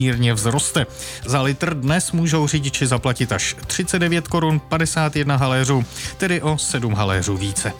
mírně vzroste. Za litr dnes můžou řidiči zaplatit až 39 korun 51 haléřů, tedy o 7 haléřů více.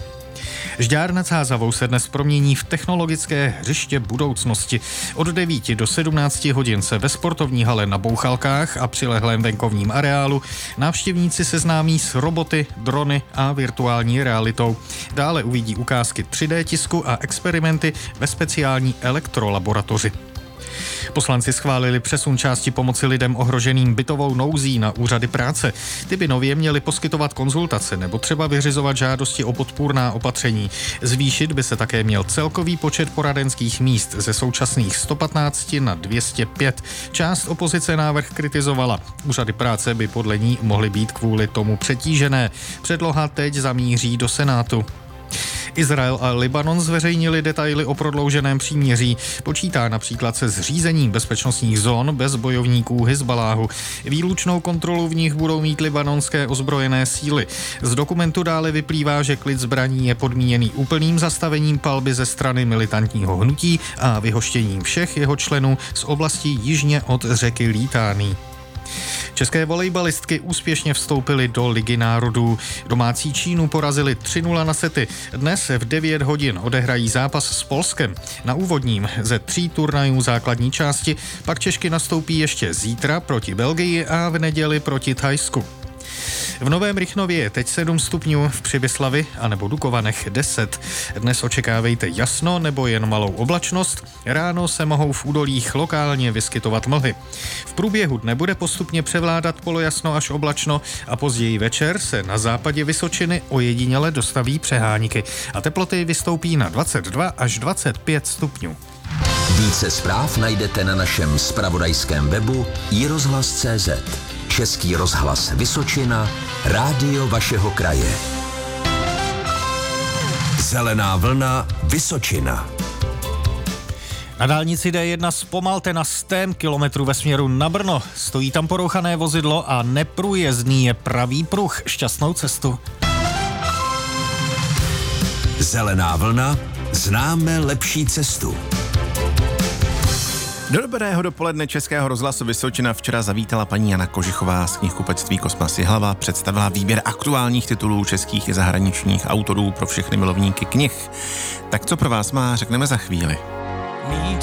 Žďár nad Sázavou se dnes promění v technologické hřiště budoucnosti. Od 9 do 17 hodin se ve sportovní hale na Bouchalkách a přilehlém venkovním areálu návštěvníci seznámí s roboty, drony a virtuální realitou. Dále uvidí ukázky 3D tisku a experimenty ve speciální elektrolaboratoři. Poslanci schválili přesun části pomoci lidem ohroženým bytovou nouzí na úřady práce. Ty by nově měly poskytovat konzultace nebo třeba vyřizovat žádosti o podpůrná opatření. Zvýšit by se také měl celkový počet poradenských míst ze současných 115 na 205. Část opozice návrh kritizovala. Úřady práce by podle ní mohly být kvůli tomu přetížené. Předloha teď zamíří do Senátu. Izrael a Libanon zveřejnili detaily o prodlouženém příměří. Počítá například se zřízením bezpečnostních zón bez bojovníků Hizbaláhu. Výlučnou kontrolu v nich budou mít libanonské ozbrojené síly. Z dokumentu dále vyplývá, že klid zbraní je podmíněný úplným zastavením palby ze strany militantního hnutí a vyhoštěním všech jeho členů z oblasti jižně od řeky Lítány. České volejbalistky úspěšně vstoupily do Ligy národů. Domácí Čínu porazili 3-0 na sety. Dnes v 9 hodin odehrají zápas s Polskem. Na úvodním ze 3 turnajů základní části pak Češky nastoupí ještě zítra proti Belgii a v neděli proti Thajsku. V Novém Rychnově je teď 7 stupňů, v Přibyslavi a nebo Dukovanech 10. Dnes očekávejte jasno nebo jen malou oblačnost. Ráno se mohou v údolích lokálně vyskytovat mlhy. V průběhu dne bude postupně převládat polojasno až oblačno a později večer se na západě Vysočiny ojediněle dostaví přehánky a teploty vystoupí na 22 až 25 stupňů. Více zpráv najdete na našem zpravodajském webu iRozhlas.cz. Český rozhlas Vysočina, rádio vašeho kraje. Zelená vlna Vysočina. Na dálnici D1 zpomalte na 100 kilometrů ve směru na Brno. Stojí tam porouchané vozidlo a neprůjezdný je pravý pruh. Šťastnou cestu. Zelená vlna, známe lepší cestu. Do dobrého dopoledne Českého rozhlasu Vysočina včera zavítala paní Jana Kožichová z knihkupectví Kosmas Jihlava, představila výběr aktuálních titulů českých i zahraničních autorů pro všechny milovníky knih. Tak co pro vás má, řekneme za chvíli.